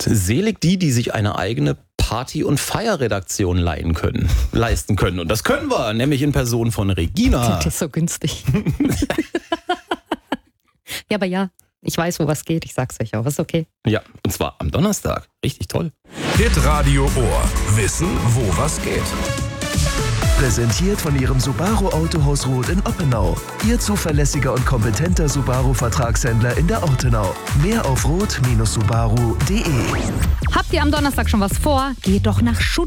Selig die sich eine eigene Party- und Feierredaktion leisten können. Und das können wir, nämlich in Person von Regina. Das ist so günstig. Ja, aber ja, ich weiß, wo was geht. Ich sag's euch auch. Ist okay. Ja, und zwar am Donnerstag. Richtig toll. Hitradio Ohr. Wissen, wo was geht. Präsentiert von Ihrem Subaru Autohaus Roth in Oppenau. Ihr zuverlässiger und kompetenter Subaru-Vertragshändler in der Ortenau. Mehr auf roth-subaru.de. Habt ihr am Donnerstag schon was vor? Geht doch nach